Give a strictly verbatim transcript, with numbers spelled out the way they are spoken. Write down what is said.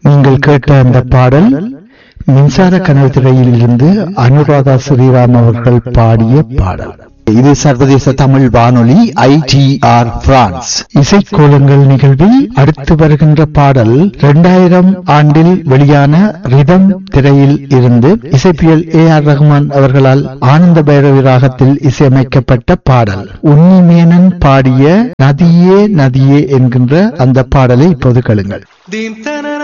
நீங்கள் கேட்ட அந்த பாடல் மின்சார கனவு திரையில் இருந்து அனுராதா ஸ்ரீராம் அவர்கள் பாடிய பாடல். இது சர்வதேச தமிழ் வானொலி ஐ டி ஆர் பிரான்ஸ். இசைக்கோலங்கள் நிகழ்வில் அடுத்து வருகின்ற பாடல் இரண்டாயிரம் ஆண்டில் வெளியான ரிதம் திரையில் இருந்து இசைப்பியல் ஏ ஆர் ரஹ்மான் அவர்களால் ஆனந்த பைரவி ராகத்தில் இசையமைக்கப்பட்ட பாடல். உன்னிமேனன் பாடிய நதியே நதியே என்கின்ற அந்த பாடலை இப்போது கேளுங்கள்.